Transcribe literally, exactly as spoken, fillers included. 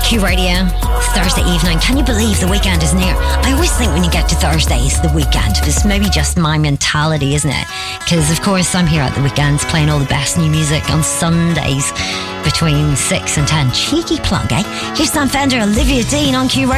Q Radio, Thursday evening. Can you believe the weekend is near? I always think when you get to Thursdays, the weekend. It's maybe just my mentality, isn't it? Because, of course, I'm here at the weekends playing all the best new music on Sundays between six and ten. Cheeky plug, eh? Here's Sam Fender, Olivia Dean on Q Radio.